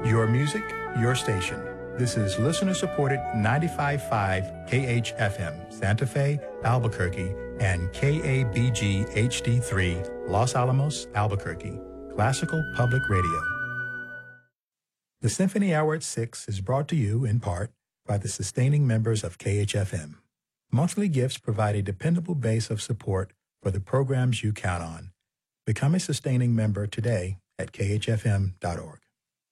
Your music, your station. This is listener-supported 95.5 KHFM, Santa Fe, Albuquerque, and KABG HD3, Los Alamos, Albuquerque, Classical Public Radio. The Symphony Hour at 6 is brought to you, in part, by the sustaining members of KHFM. Monthly gifts provide a dependable base of support for the programs you count on. Become a sustaining member today at khfm.org.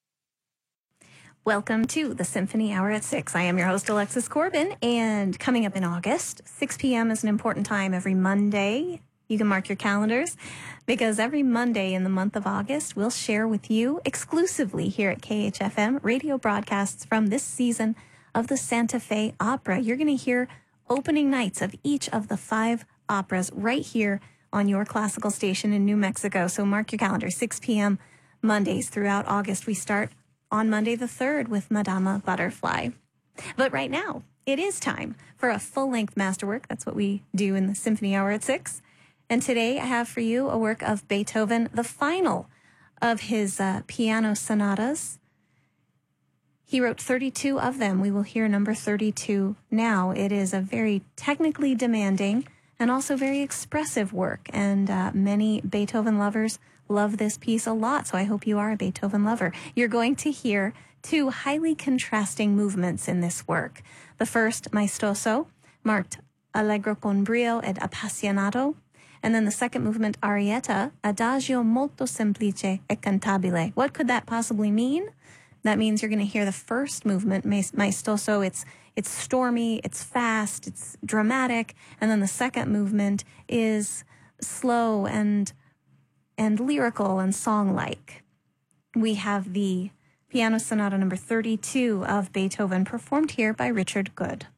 Welcome to the Symphony Hour at 6. I am your host, Alexis Corbin, and coming up in August, 6 p.m. is an important time every Monday. You can mark your calendars, because every Monday in the month of August, we'll share with you exclusively here at KHFM radio broadcasts from this season of the Santa Fe Opera. You're going to hear opening nights of each of the 5 operas right here on your classical station in New Mexico. So mark your calendar, 6 p.m. Mondays throughout August. We start on Monday the 3rd with Madama Butterfly. But right now, it is time for a full-length masterwork. That's what we do in the Symphony Hour at 6. And today I have for you a work of Beethoven, the final of his piano sonatas. He wrote 32 of them. We will hear number 32 now. It is a very technically demanding and also very expressive work. And many Beethoven lovers love this piece a lot, so I hope you are a Beethoven lover. You're going to hear 2 highly contrasting movements in this work. The first, maestoso, marked allegro con brio ed appassionato, and then the second movement, arietta, adagio molto semplice e cantabile. What could that possibly mean? That means you're going to hear the first movement, maestoso. It's stormy, it's fast, it's dramatic, and then the second movement is slow and lyrical and song-like. We have the Piano Sonata number 32 of Beethoven, performed here by Richard Good.